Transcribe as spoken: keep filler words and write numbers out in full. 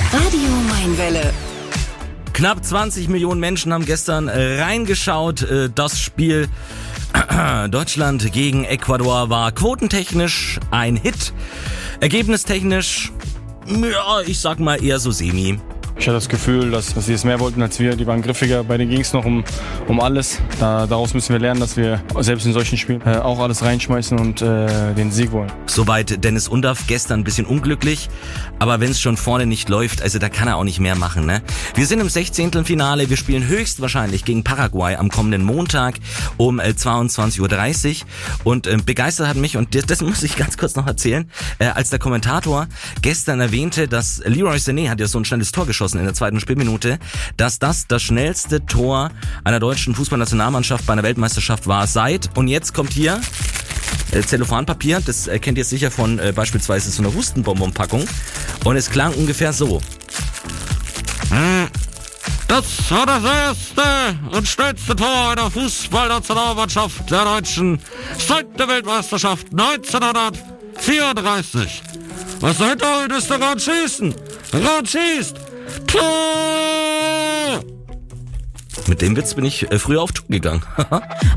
Radio Mainwelle. Knapp zwanzig Millionen Menschen haben gestern reingeschaut. Das Spiel Deutschland gegen Ecuador war quotentechnisch ein Hit. Ergebnistechnisch, ja, ich sag mal eher so semi. Ich hatte das Gefühl, dass, dass sie es mehr wollten als wir. Die waren griffiger. Bei denen ging es noch um, um alles. Da, daraus müssen wir lernen, dass wir selbst in solchen Spielen äh, auch alles reinschmeißen und äh, den Sieg wollen. Soweit Dennis Undaff, gestern ein bisschen unglücklich. Aber wenn es schon vorne nicht läuft, also da kann er auch nicht mehr machen, ne? Wir sind im Sechzehntelfinale. Wir spielen höchstwahrscheinlich gegen Paraguay am kommenden Montag um äh, zweiundzwanzig Uhr dreißig. Und äh, begeistert hat mich, und das, das muss ich ganz kurz noch erzählen, äh, als der Kommentator gestern erwähnte, dass Leroy Sané hat ja so ein schnelles Tor geschossen in der zweiten Spielminute, dass das das schnellste Tor einer deutschen Fußballnationalmannschaft bei einer Weltmeisterschaft war seit, und jetzt kommt hier äh, Zellophanpapier, das äh, kennt ihr sicher von äh, beispielsweise so einer Hustenbonbon-Packung, und es klang ungefähr so. Das war das erste und schnellste Tor einer Fußballnationalmannschaft der Deutschen seit der Weltmeisterschaft neunzehnhundertvierunddreißig. Was der Hintergrund ist, der gerade schießen. Der gerade schießt. Tor! Mit dem Witz bin ich äh, früher auf Tour gegangen.